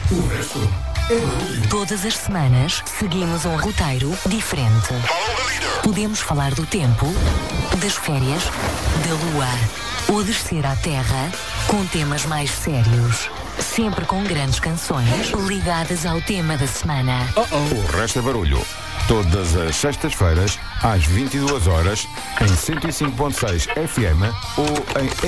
O resto é barulho. Todas as semanas seguimos um roteiro diferente. Podemos falar do tempo, das férias, da lua ou descer à terra com temas mais sérios. Sempre com grandes canções ligadas ao tema da semana. O resto é barulho. Todas as sextas-feiras, às 22 horas, em 105.6 FM ou em